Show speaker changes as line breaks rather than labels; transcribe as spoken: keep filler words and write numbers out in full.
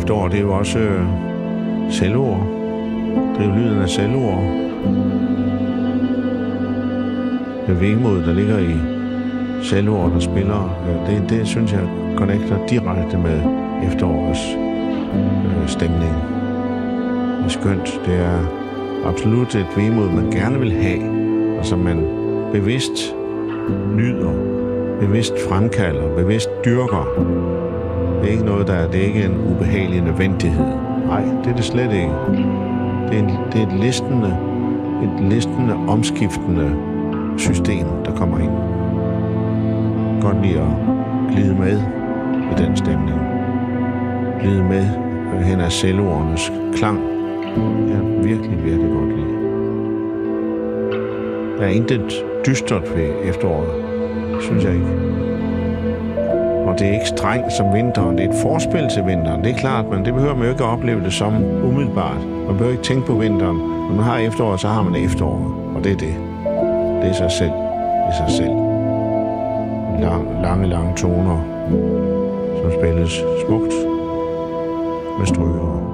efterår, det er jo også øh, selvord. Det er jo lyden af selvord. Det vemod, der ligger i selvord, der spiller, øh, det, det synes jeg connecter direkte med efterårets øh, stemning. Det er skønt. Det er absolut et vemod, man gerne vil have, og som man bevidst nyder, bevidst fremkalder, bevidst dyrker. Det er ikke noget, der det er ikke en ubehagelig nødvendighed. Nej, det er det slet ikke. Det er, en, det er et listende, et listende, omskiftende system, der kommer ind. Godt lide at glide med i den stemning. Glide med hen ad selvordens klang. Jeg virkelig, virkelig godt lide. Der er intet dystert ved efteråret, synes jeg ikke. Og det er ikke strengt som vinteren. Det er et forspil til vinteren. Det er klart, men det behøver man jo ikke at opleve det som umiddelbart. Man behøver ikke tænke på vinteren. Når man har efteråret, så har man efteråret. Og det er det. Det er sig selv. Det er sig selv. Lang, lange, lange toner, som spilles smukt med stryger.